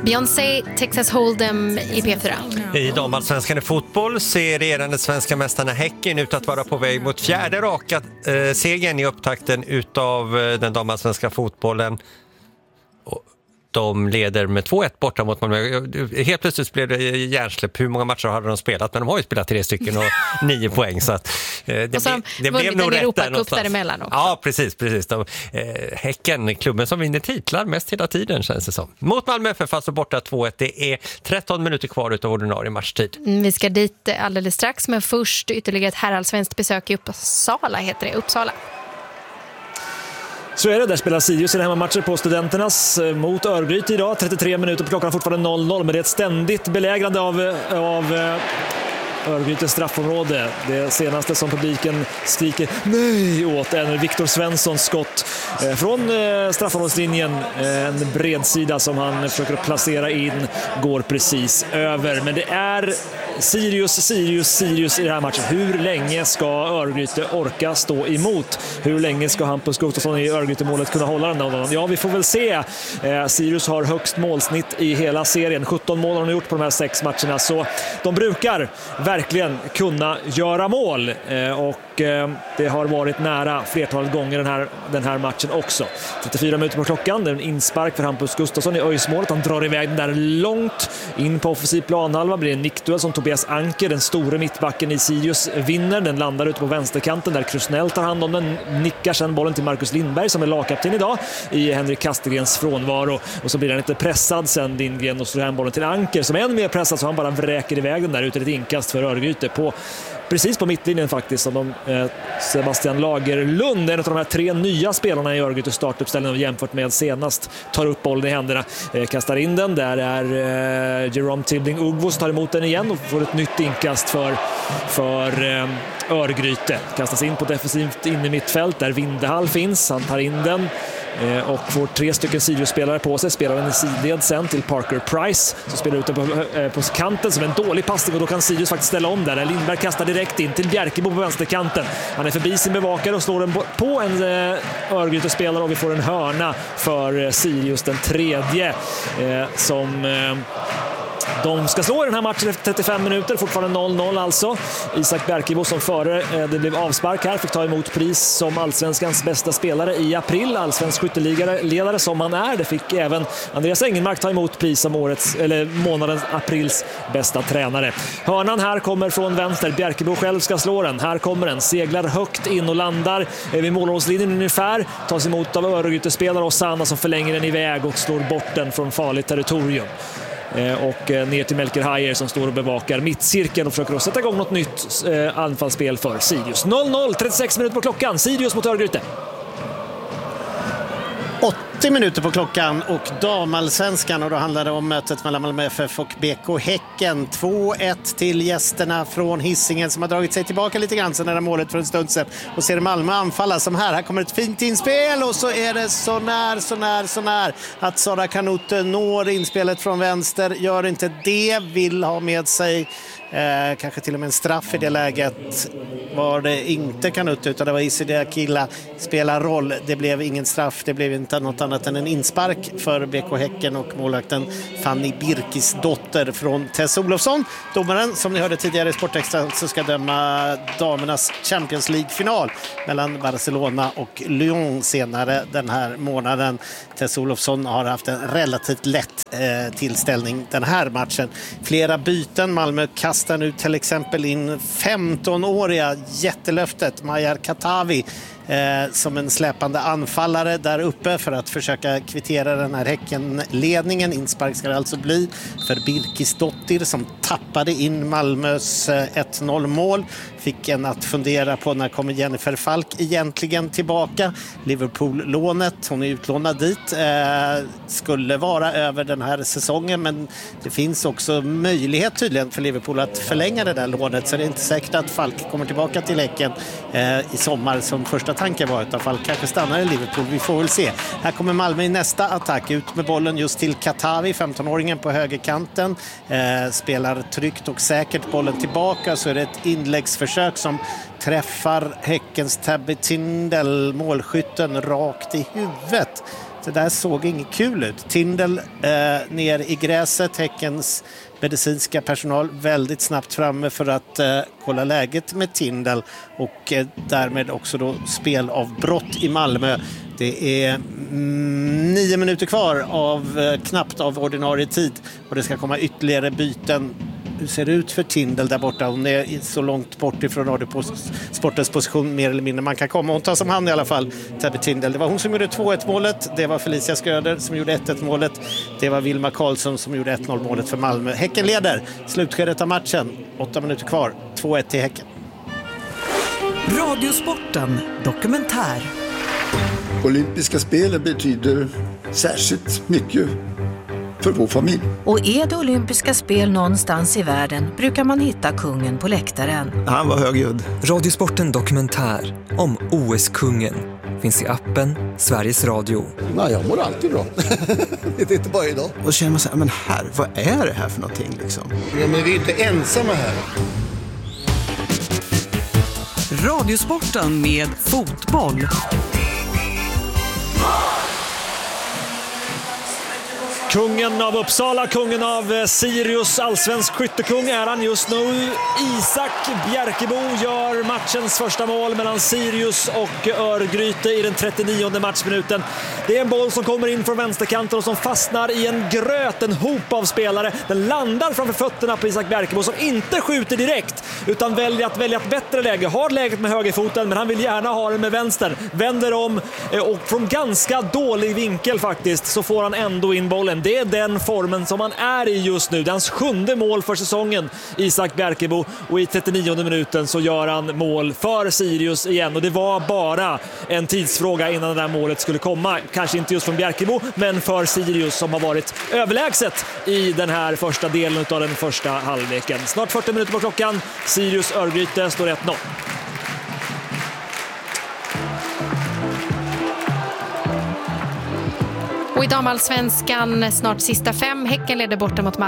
Beyoncé, Texas Hold'em i P4. I damallsvenskan i fotboll ser regerande svenska mästarna Häcken ut att vara på väg mot fjärde raka segern i upptakten utav den damallsvenska fotbollen. De leder med 2-1 borta mot Malmö. Helt plötsligt blev det hjärnsläpp. Hur många matcher hade de spelat? Men de har ju spelat 3 stycken och 9 poäng. Så att, det blev nog rätt där någonstans. Däremellan också. Ja, precis. Häcken, klubben som vinner titlar mest hela tiden, känns det som. Mot Malmö FF alltså borta 2-1. Det är 13 minuter kvar utav ordinarie matchtid. Vi ska dit alldeles strax, men först ytterligare ett herrallsvenskt besök i Uppsala, heter det. Uppsala. Så är det, där spelar Sirius i den här matchen på Studenternas mot Örgryte idag. 33 minuter på klockan, fortfarande 0-0, men det är ett ständigt belägrande av Örgrytes straffområde. Det senaste som publiken skriker nej åt är Viktor Svenssons skott från straffområdeslinjen. En bredsida som han försöker placera in, går precis över. Men det är Sirius i den här matchen. Hur länge ska Örgryte orka stå emot? Hur länge ska Hampus Gustafsson i Örgryte-målet kunna hålla den? Ja, vi får väl se. Sirius har högst målsnitt i hela serien. 17 mål har de gjort på de här 6 matcherna. Så de brukar verkligen kunna göra mål. Och det har varit nära flertalet gånger den här matchen också. 34 minuter på klockan. Det är en inspark för Hampus Gustafsson i Öjsmålet. Han drar iväg den där långt in på offensiv planhalva. Blir en nickduell som Tobias Anker, den stora mittbacken i Sirius, vinner. Den landar ute på vänsterkanten där Krusnell tar hand om den. Nickar sedan bollen till Marcus Lindberg som är lagkapten idag i Henrik Kastergrens frånvaro. Och så blir han inte pressad sen Lindgren och slår hem bollen till Anker som är än mer pressad, så han bara vräker iväg den där ut ett inkast för Örgryte precis på mittlinjen faktiskt, som Sebastian Lagerlund, en av de här 3 nya spelarna i Örgrytes startuppställning jämfört med senast, tar upp bollen i händerna, kastar in den. Där är Jerome Tibling Ugvos, tar emot den igen och får ett nytt inkast för Örgryte. Kastas in på defensivt in i mittfält där Vindehall finns, han tar in den och får 3 stycken Sirius-spelare på sig. Spelar den i sidled sen till Parker Price som spelar ute på kanten som en dålig passning, och då kan Sirius faktiskt ställa om där. Lindberg kastar direkt in till Bjerkebo på vänsterkanten. Han är förbi sin bevakare och slår den på en Örgryte-spelare, och vi får en hörna för Sirius, den 3:e som de ska slå i den här matchen efter 35 minuter. Fortfarande 0-0 alltså. Isak Bjerkebo som före det blev avspark här fick ta emot pris som allsvenskans bästa spelare i april. Allsvensk skytteledare som han är. Det fick även Andreas Engelmark ta emot pris som månadens aprils bästa tränare. Hörnan här kommer från vänster. Bjerkebo själv ska slå den. Här kommer den. Seglar högt in och landar vid målområdeslinjen ungefär. Tas emot av Örgryte-spelare och Sanna som förlänger den iväg och slår bort den från farligt territorium. Och ner till Melker Hajer som står och bevakar mittcirkeln och försöker sätta igång något nytt anfallsspel för Sirius. 0-0, 36 minuter på klockan. Sirius mot Örgryte. 80 minuter på klockan och damallsvenskan, och då handlar det om mötet mellan Malmö FF och BK Häcken. 2-1 till gästerna från Hisingen som har dragit sig tillbaka lite grann sedan målet för en stund sedan, och ser Malmö anfalla som här. Här kommer ett fint inspel och så är det så när att Sara Kanute når inspelet från vänster, gör inte det, vill ha med sig kanske till och med en straff i det läget. Var det inte Kanute utan det var Isidia Killa spelar roll. Det blev ingen straff, det blev inte något annat än en inspark för BK Häcken och målvakten Fanny Birkisdotter från Tess Olofsson. Domaren som ni hörde tidigare i Sportextra så ska döma damernas Champions League-final mellan Barcelona och Lyon senare den här månaden. Tess Olofsson har haft en relativt lätt tillställning den här matchen. Flera byten. Malmö kastar nu till exempel in 15-åriga jättelöftet Majar Katavi som en släpande anfallare där uppe för att försöka kvittera den här Häckenledningen. Inspark ska det alltså bli för Birkisdottir som tappade in Malmös 1-0 mål. Fick en att fundera på när kommer Jennifer Falk egentligen tillbaka. Liverpool-lånet, hon är utlånad dit, skulle vara över den här säsongen, men det finns också möjlighet tydligen för Liverpool att förlänga det där lånet, så det är inte säkert att Falk kommer tillbaka till Häcken i sommar som första tanken var, utan Falk kanske stannar i Liverpool. Vi får väl se. Här kommer Malmö i nästa attack, ut med bollen just till Katavi, 15-åringen på högerkanten, spelar tryggt och säkert bollen tillbaka, så är det ett inläggsförsök som träffar Häckens Tabby Tindall, målskytten, rakt i huvudet. Det där såg inget kul ut. Tindel ner i gräset, Häckens medicinska personal väldigt snabbt framme för att kolla läget med Tindel och därmed också då spelavbrott i Malmö. Det är 9 minuter kvar av knappt av ordinarie tid och det ska komma ytterligare byten. Hur ser det ut för Tindel där borta? Hon är så långt bort ifrån Radiosportens position mer eller mindre man kan komma. Hon tar som hand i alla fall, Tabby Tindel. Det var hon som gjorde 2-1-målet. Det var Felicia Sköder som gjorde 1-1-målet. Det var Vilma Karlsson som gjorde 1-0-målet för Malmö. Häcken leder slutskedet av matchen. 8 minuter kvar. 2-1 till Häcken. Radiosporten dokumentär. Olympiska spelen betyder särskilt mycket för vår familj. Och är det olympiska spel någonstans i världen brukar man hitta kungen på läktaren. Han var högljudd. Radiosporten dokumentär om OS-kungen finns i appen Sveriges Radio. Nej, jag mår alltid bra. Det är inte bara idag. Och så känner man så här, men här, vad är det här för någonting liksom? Ja, men vi är inte ensamma här. Radiosporten med fotboll. Kungen av Uppsala, kungen av Sirius, allsvensk skyttekung är han just nu. Isak Bjerkebo gör matchens första mål mellan Sirius och Örgryte i den 39:e matchminuten. Det är en boll som kommer in från vänsterkanten och som fastnar i en gröt, en hop av spelare. Den landar framför fötterna på Isak Bjerkebo som inte skjuter direkt utan väljer ett bättre läge. Har läget med högerfoten men han vill gärna ha den med vänster. Vänder om och från ganska dålig vinkel faktiskt så får han ändå in bollen. Det är den formen som han är i just nu. Det är hans 7:e mål för säsongen, Isak Bjerkebo. Och i 39:e minuten så gör han mål för Sirius igen. Och det var bara en tidsfråga innan det där målet skulle komma. Kanske inte just från Bjerkebo, men för Sirius som har varit överlägset i den här första delen av den första halvleken. Snart 40 minuter på klockan. Sirius Örgryte står 1-0. Och i damallsvenskan snart sista 5. Häcken leder borta mot Malmö.